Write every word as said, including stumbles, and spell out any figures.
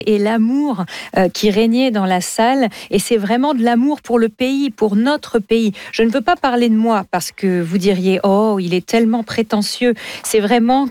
et l'amour euh, qui régnait dans la salle. Et c'est vraiment de l'amour pour le pays, pour notre pays. Je ne veux pas parler de moi parce que vous diriez « Oh, il est tellement prétentieux ». C'est vraiment